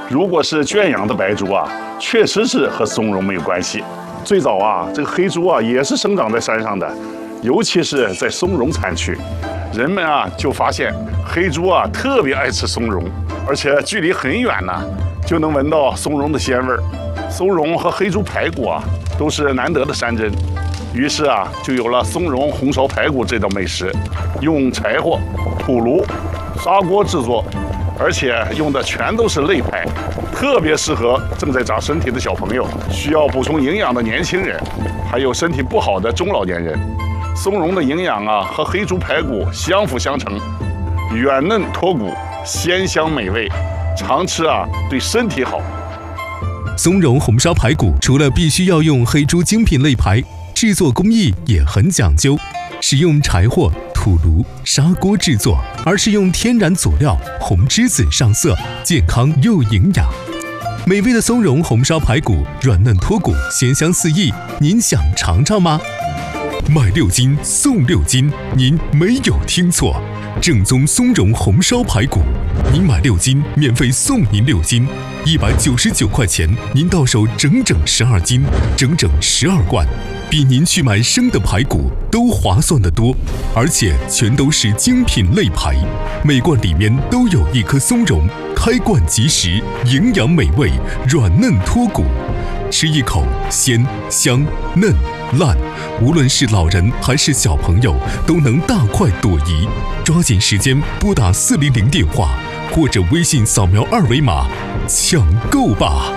如果是圈养的白猪啊，确实是和松茸没有关系。最早啊，这个黑猪啊也是生长在山上的，尤其是在松茸产区，人们啊就发现黑猪啊特别爱吃松茸，而且距离很远呢，就能闻到松茸的鲜味儿。松茸和黑猪排骨啊都是难得的山珍，于是啊就有了松茸红烧排骨这道美食，用柴火、土炉、砂锅制作。而且用的全都是肋排，特别适合正在长身体的小朋友、需要补充营养的年轻人，还有身体不好的中老年人。松茸的营养啊和黑猪排骨相辅相成，软嫩脱骨，鲜香美味，常吃啊对身体好。 松茸红烧排骨除了必须要用黑猪精品肋排，制作工艺也很讲究，使用柴火、土炉、砂锅制作，而是用天然佐料红栀子上色，健康又营养。美味的松茸红烧排骨，软嫩脱骨，鲜香四溢，您想尝尝吗？买6斤送6斤，您没有听错，正宗松茸红烧排骨，您买6斤免费送您6斤，199块钱，您到手整整12斤，整整12罐。比您去买生的排骨都划算得多，而且全都是精品肋排，每罐里面都有一颗松茸，开罐即食，营养美味，软嫩脱骨，吃一口鲜香嫩烂，无论是老人还是小朋友都能大快朵颐。抓紧时间拨打400电话，或者微信扫描2维码，抢购吧！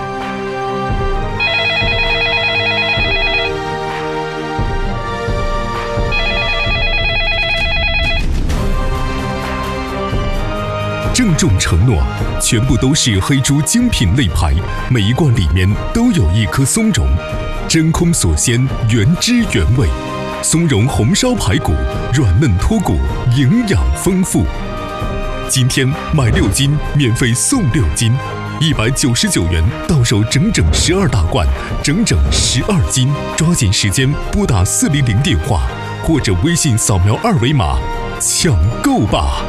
郑重承诺，全部都是黑猪精品肋排，每一罐里面都有一颗松茸，真空锁鲜，原汁原味。松茸红烧排骨，软嫩脱骨，营养丰富。今天买6斤免费送6斤，199元到手整整12大罐，整整12斤。抓紧时间拨打400电话，或者微信扫描2维码，抢购吧！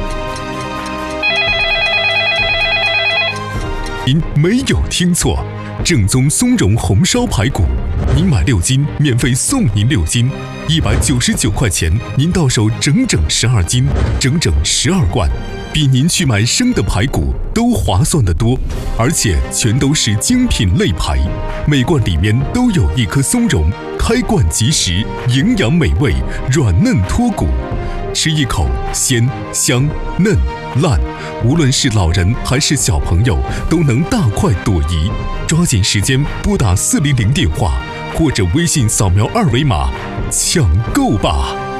您没有听错，正宗松茸红烧排骨，您买6斤免费送您6斤，199块钱，您到手整整12斤，整整12罐，比您去买生的排骨都划算得多，而且全都是精品肋排，每罐里面都有一颗松茸，开罐即食，营养美味，软嫩脱骨，吃一口鲜香嫩烂，无论是老人还是小朋友都能大快朵颐。抓紧时间拨打400电话，或者微信扫描2维码，抢购吧！